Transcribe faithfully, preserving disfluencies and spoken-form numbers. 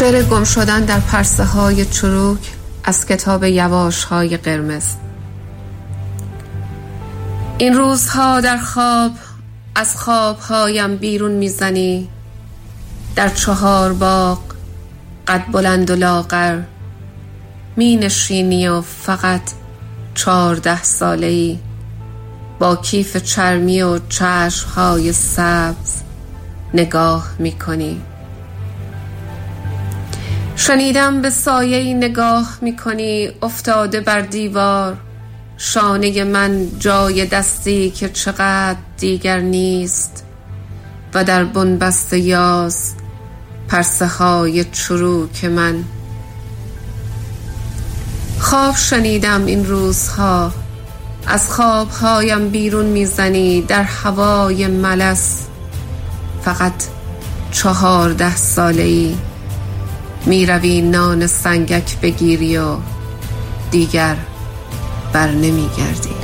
شعر گم شدن در پرسه های چروک از کتاب یواش های قرمز. این روزها در خواب از خوابهایم بیرون میزنی، در چهار باغ قد بلند و لاغر می نشینی و فقط چهارده ساله ای، با کیف چرمی و چشمهای سبز نگاه می کنی. شنیدم به سایه‌ای نگاه می کنی افتاده بر دیوار، شانه من جای دستی که چقدر دیگر نیست و در بنبست یاس پرسه های چروک من. خواب شنیدم این روزها، از خوابهایم بیرون میزنی در هوای ملس، فقط چهارده ساله ای می روی نان سنگک بگیری و دیگر بر نمی گردی.